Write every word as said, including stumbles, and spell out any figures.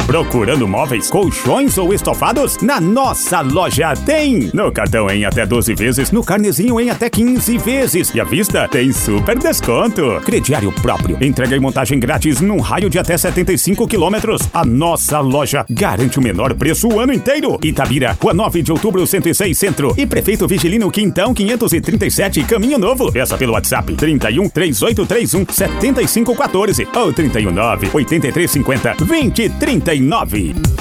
Procurando móveis, colchões ou estofados? Na nossa loja tem! No cartão em até doze vezes, no carnezinho em até quinze vezes. E à vista tem super desconto. Crediário próprio. Entrega e montagem grátis num raio de até setenta e cinco quilômetros. A nossa loja garante o menor preço o ano inteiro. Itabira, Rua nove de Outubro, cento e seis Centro. E Prefeito Vigilino Quintão, quinhentos e trinta e sete, Caminho Novo. Peça pelo WhatsApp trinta e um, três oito três um, sete cinco um quatro ou trinta e um, nove, oitenta e três cinquenta, vinte, trinta e nove.